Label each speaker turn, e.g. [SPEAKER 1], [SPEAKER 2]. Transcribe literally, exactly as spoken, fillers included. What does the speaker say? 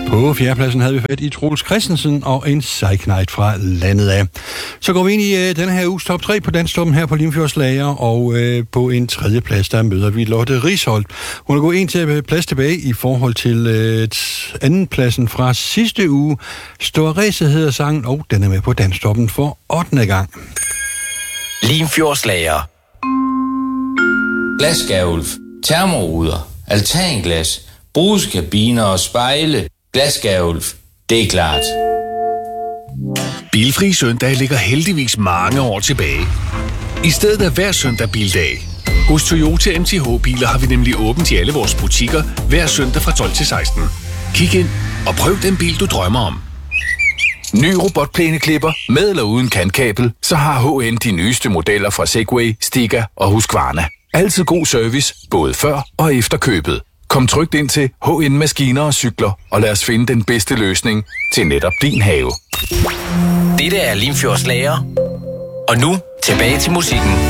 [SPEAKER 1] På fjerdepladsen havde vi fat i Troels Christensen og en sejknejt fra landet af. Så går vi ind i øh, denne her uges top tre på Danstoppen her på Limfjords Lager, og øh, på en tredje plads, der møder vi Lotte Risholt. Hun er gået en til plads tilbage i forhold til øh, anden pladsen fra sidste uge. Stor Ræse hedder sangen, og den er med på Danstoppen for ottende gang.
[SPEAKER 2] Limfjords Lager. Glasgavulf, termoruder, altanglas, brugskabiner og spejle. Glasgavulf, det er klart.
[SPEAKER 3] Bilfri søndag ligger heldigvis mange år tilbage. I stedet er hver søndag bildag. Hos Toyota M T H-biler har vi nemlig åbent i alle vores butikker hver søndag fra tolv til seksten. Kig ind og prøv den bil, du drømmer om.
[SPEAKER 4] Ny robotplæneklipper med eller uden kantkabel, så har H N de nyeste modeller fra Segway, Stiga og Husqvarna. Altid god service, både før og efter købet. Kom trygt ind til H N Maskiner og Cykler, og lad os finde den bedste løsning til netop din have.
[SPEAKER 2] Dette er Limfjords Lager. Og nu tilbage til musikken.